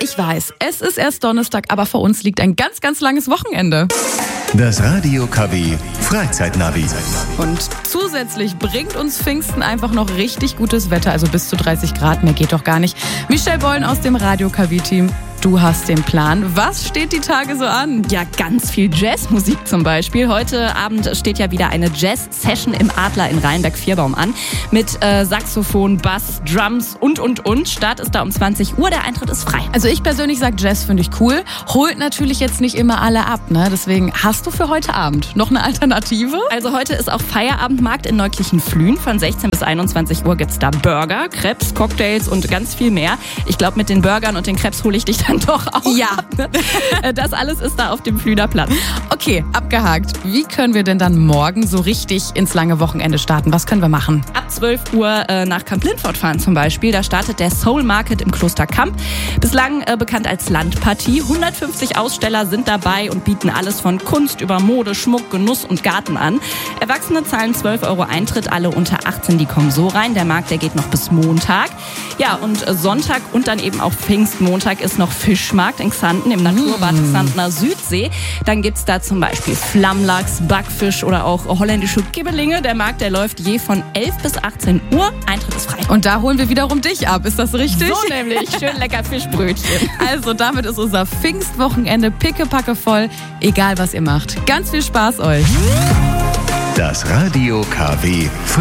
Ich weiß, es ist erst Donnerstag, aber vor uns liegt ein ganz, ganz langes Wochenende. Das Radio KW Freizeitnavi. Und zusätzlich bringt uns Pfingsten einfach noch richtig gutes Wetter, also bis zu 30 Grad, mehr geht doch gar nicht. Michelle Bollen aus dem Radio KW-Team. Du hast den Plan. Was steht die Tage so an? Ja, ganz viel Jazzmusik zum Beispiel. Heute Abend steht ja wieder eine Jazz-Session im Adler in Rheinberg-Vierbaum an. Mit Saxophon, Bass, Drums und. Start ist da um 20 Uhr, der Eintritt ist frei. Also ich persönlich sage, Jazz finde ich cool. Holt natürlich jetzt nicht immer alle ab, ne? Deswegen hast du für heute Abend noch eine Alternative? Also heute ist auch Feierabendmarkt in Neukirchen-Flühen. Von 16 bis 21 Uhr gibt's da Burger, Crepes, Cocktails und ganz viel mehr. Ich glaube, mit den Burgern und den Crepes hole ich dich dann doch auch. Ja. Das alles ist da auf dem Flühner Platz. Okay, abgehakt. Wie können wir denn dann morgen so richtig ins lange Wochenende starten? Was können wir machen? Ab 12 Uhr nach Kamp-Lindfort fahren zum Beispiel. Da startet der Soul Market im Kloster Kamp. Bislang bekannt als Landpartie. 150 Aussteller sind dabei und bieten alles von Kunst über Mode, Schmuck, Genuss und Garten an. Erwachsene zahlen 12 € Eintritt, alle unter 18, die kommen so rein. Der Markt, der geht noch bis Montag. Ja, und Sonntag und dann eben auch Pfingstmontag ist noch Fischmarkt in Xanten, im Naturbad Xantener Südsee. Dann gibt's da zum Beispiel Flammlachs, Backfisch oder auch holländische Kibbelinge. Der Markt, der läuft je von 11 bis 18 Uhr. Eintritt ist frei. Und da holen wir wiederum dich ab, ist das richtig? So nämlich, schön lecker Fischbrötchen. Also damit ist unser Pfingstwochenende pickepacke voll, egal was ihr macht. Ganz viel Spaß euch. Das Radio KW